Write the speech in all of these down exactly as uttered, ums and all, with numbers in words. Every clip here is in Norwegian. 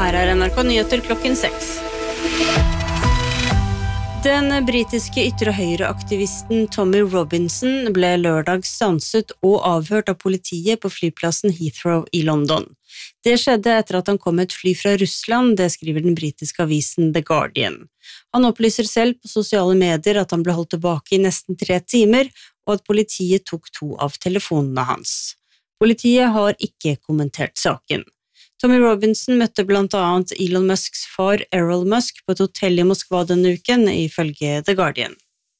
Her er N R K Nyheter klokken seks. Den britiske ytre-høyre-aktivisten Tommy Robinson ble lørdag stanset og avhørt av politiet på flyplassen Heathrow i London. Det skjedde etter at han kom med et fly fra Russland, det skriver den britiske avisen The Guardian. Han opplyser selv på sosiale medier at han ble holdt tilbake i nesten tre timer, og at politiet tok to av telefonene hans. Politiet har ikke kommentert saken. Tommy Robinson møtte blant annet Elon Musks far Errol Musk på et hotell i Moskva denne uken, ifølge The Guardian.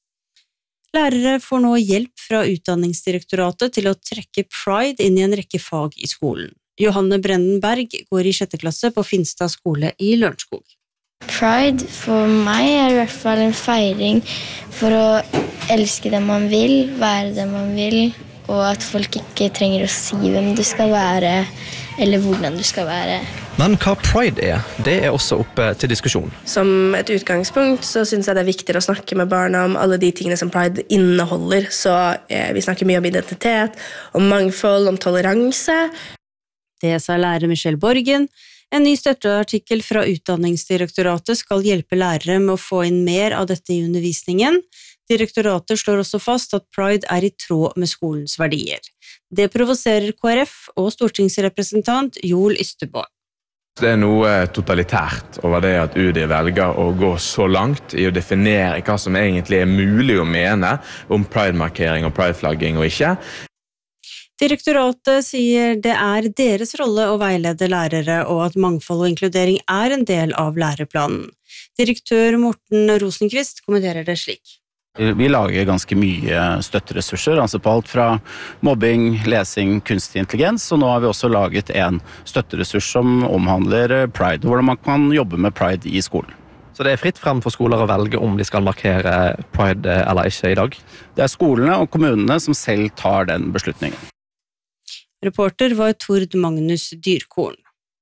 Lærere får nå hjelp fra Utdanningsdirektoratet til å trekke Pride inn i en rekke fag i skolen. Johanne Brennenberg går i sjette klasse på Finstad skole i Lørenskog. Pride for meg er i hvert fall en feiring for å elske det man vil, være det man vil, og at folk ikke trenger å si hvem du skal være, eller hvordan du skal være. Men hva Pride er, det er også oppe til diskusjon. Som et utgangspunkt så synes jeg det er viktig å snakke med barna om alle de tingene som Pride inneholder. Så eh, vi snakker mye om identitet, om mangfold, om toleranse. Det sa lærer Michelle Borgen. En ny støtteartikkel fra Utdanningsdirektoratet skal hjelpe lærere med å få inn mer av dette i undervisningen. Direktoratet slår også fast at Pride er i tråd med skolens verdier. Det provoserer K R F og stortingsrepresentant Joel Ystebø. Det er noe totalitært over det at U D velger å gå så langt i å definere hva som egentlig er mulig å mene om Pride-markering og Pride-flagging og ikke. Direktoratet sier det er deres rolle å veilede lærere, og at mangfold og inkludering er en del av læreplanen. Direktør Morten Rosenqvist kommenterer det slik. Vi lager ganske mye støtteressurser, altså på alt fra mobbing, lesing, kunstig intelligens, og nå har vi også laget en støtteressurs som omhandler Pride, hvordan man kan jobbe med Pride i skolen. Så det er fritt frem for skoler å velge om de skal markere Pride eller ikke i dag? Det er skolene og kommunene som selv tar den beslutningen. Reporter var Tord Magnus Dyrkorn.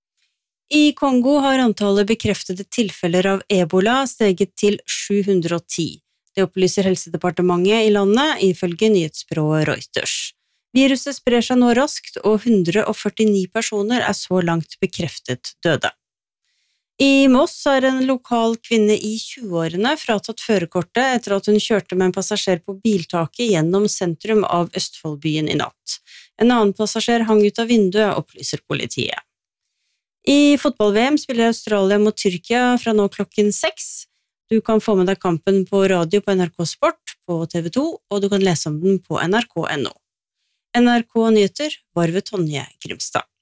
I Kongo har antallet bekreftede tilfeller av ebola steget til sju hundre og ti. Det opplyser Helsedepartementet i landet, ifølge nyhetsbyrået Reuters. Viruset sprer seg nå raskt, og hundre og førtini personer er så langt bekreftet døde. I Moss er en lokal kvinne i tjueårene fratatt førerkortet etter at hun kjørte med en passasjer på biltaket gjennom sentrum av Østfoldbyen i natt. En annen passasjer hang ut av vinduet, opplyser politiet. I fotball-V M spiller Australia mot Tyrkia fra nå klokken seks. Du kan få med deg kampen på radio på N R K Sport på T V to, og du kan lese om den på N R K punktum N O. N R K Nyheter var ved Tonje Grimstad.